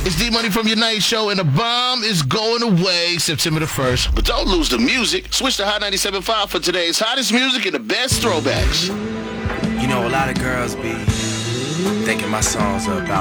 It's D-Money from Your Night Show, and the bomb is going away September the 1st. But don't lose the music. Switch to Hot 97.5 for today's hottest music and the best throwbacks. You know, a lot of girls be thinking my songs are about